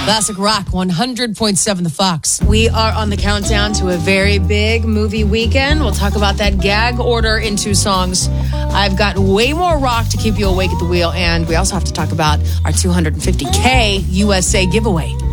Classic Rock, 100.7 The Fox. We are on the countdown to a very big movie weekend. We'll talk about that gag order in 2 songs. I've got way more rock to keep you awake at the wheel, and we also have to talk about our $250K USA giveaway.